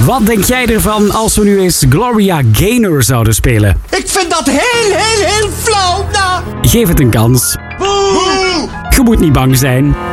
Wat denk jij ervan als we nu eens Gloria Gaynor zouden spelen? Ik vind dat heel flauw. Nou. Geef het een kans. Je moet niet bang zijn.